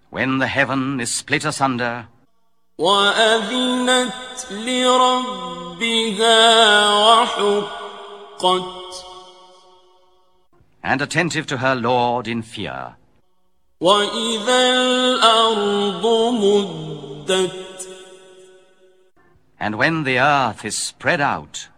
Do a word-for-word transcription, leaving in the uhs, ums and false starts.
when the heaven is split asunder, وأذنت لربها وحقت, and attentive to her Lord in fear. وإذا الأرض مدت, And when the earth is spread out,